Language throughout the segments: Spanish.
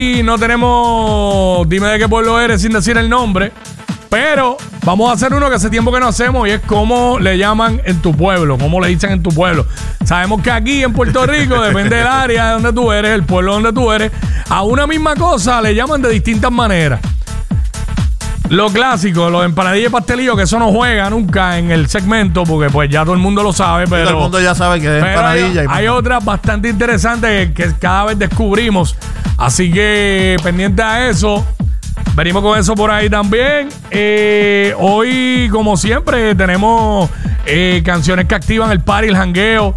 Y no tenemos dime de qué pueblo eres sin decir el nombre, pero vamos a hacer uno que hace tiempo que no hacemos y es cómo le llaman en tu pueblo, cómo le dicen en tu pueblo. Sabemos que aquí en Puerto Rico, depende del área de donde tú eres, el pueblo donde tú eres, a una misma cosa le llaman de distintas maneras. Lo clásico, los empanadillas y pastelillos, que eso no juega nunca en el segmento, porque pues ya todo el mundo lo sabe, pero... Todo el mundo ya sabe que es empanadilla. Hay otras bastante interesantes que cada vez descubrimos. Así que pendiente a eso. Venimos con eso por ahí también. Hoy, como siempre, tenemos canciones que activan el party, el jangueo.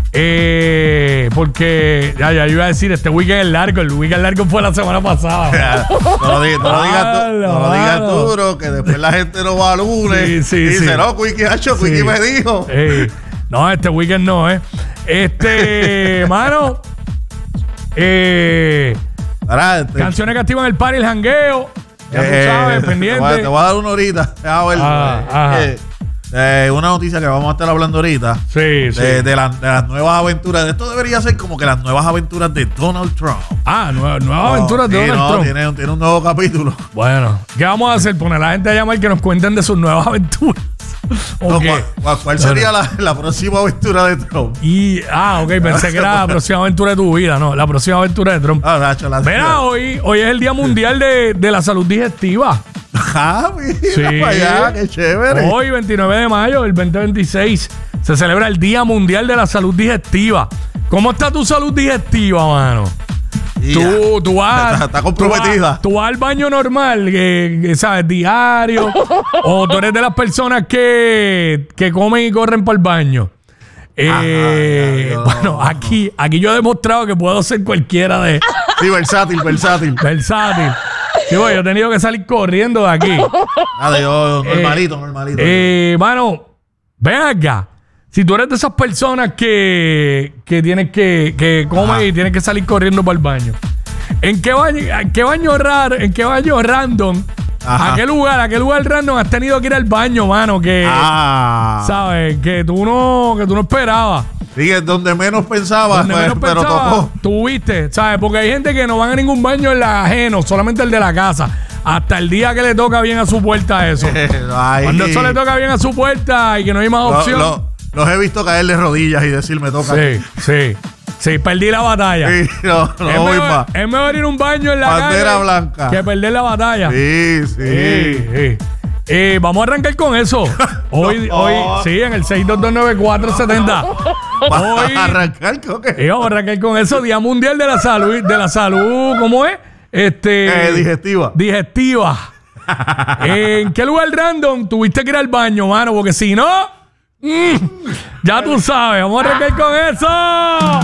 Porque ya yo iba a decir, este weekend es largo. El weekend largo fue la semana pasada. No lo digas tú, bro, que después la gente no va a lunes. Sí, y dice, sí. no, Quickie me dijo. No, este weekend no, mano. Canciones que activan el party, el jangueo. Ya tú sabes, pendiente. Te voy a dar una horita. Una noticia que vamos a estar hablando ahorita. Sí. De las nuevas aventuras. Esto debería ser como que las nuevas aventuras de Donald Trump. Nuevas aventuras de Donald Trump. Tiene un nuevo capítulo. Bueno, ¿qué vamos a hacer? Poner a la gente a llamar que nos cuenten de sus nuevas aventuras. Okay. ¿Cuál sería la próxima aventura de Trump? Pensé que era la próxima aventura de tu vida, no, la próxima aventura de Trump. Mira, hoy es el Día Mundial de la Salud Digestiva. Mira para allá, qué chévere. Hoy, 29 de mayo del 2026, se celebra el Día Mundial de la Salud Digestiva. ¿Cómo está tu salud digestiva, mano? Tú vas... Está comprometida. Tú vas al baño normal, que sabes, diario, o tú eres de las personas que comen y corren para el baño. Bueno, aquí yo he demostrado que puedo ser cualquiera de... Sí, versátil. Sí, yo he tenido que salir corriendo de aquí. Normalito. Mano, ven acá. Si tú eres de esas personas que tienes que comen y tienes que salir corriendo para el baño, ¿en qué baño random? ¿A qué lugar random has tenido que ir al baño, mano? ¿Sabes? Que tú no esperabas. Sí, es donde menos pensabas, pero tocó. Tú viste, ¿sabes? Porque hay gente que no van a ningún baño en la ajeno, solamente el de la casa. Hasta el día que le toca bien a su puerta eso. Cuando eso le toca bien a su puerta y que no hay más opción. Los he visto caer de rodillas y decir, me toca. Sí, perdí la batalla. Sí, no voy más. Es mejor ir a un baño en la bandera calle blanca que perder la batalla. Sí. Vamos a arrancar con eso. Hoy sí, en el 6229470. Hoy arrancar con qué. Vamos a arrancar con eso. Día Mundial de la Salud, ¿cómo es? Digestiva. ¿En qué lugar random tuviste que ir al baño, mano? Porque si no, ya tú sabes. Vamos a arrancar con eso.